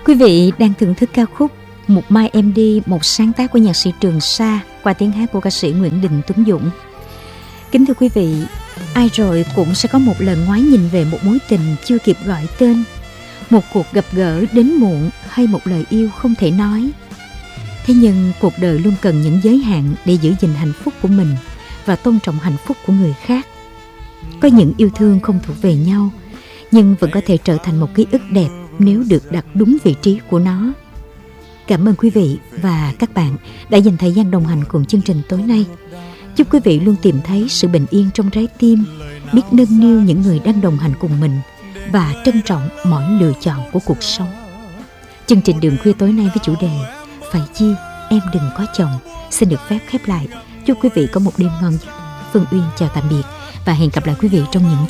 Quý vị đang thưởng thức ca khúc Một Mai Em Đi, một sáng tác của nhạc sĩ Trường Sa qua tiếng hát của ca sĩ Nguyễn Đình Tuấn Dũng. Kính thưa quý vị, ai rồi cũng sẽ có một lần ngoái nhìn về một mối tình chưa kịp gọi tên, một cuộc gặp gỡ đến muộn hay một lời yêu không thể nói. Thế nhưng cuộc đời luôn cần những giới hạn để giữ gìn hạnh phúc của mình và tôn trọng hạnh phúc của người khác. Có những yêu thương không thuộc về nhau, nhưng vẫn có thể trở thành một ký ức đẹp nếu được đặt đúng vị trí của nó. Cảm ơn quý vị và các bạn đã dành thời gian đồng hành cùng chương trình tối nay. Chúc quý vị luôn tìm thấy sự bình yên trong trái tim, biết nâng niu những người đang đồng hành cùng mình và trân trọng mọi lựa chọn của cuộc sống. Chương trình Đường Khuya tối nay với chủ đề Phải chi em đừng có chồng xin được phép khép lại. Chúc quý vị có một đêm ngon giấc. Phương Uyên chào tạm biệt và hẹn gặp lại quý vị trong những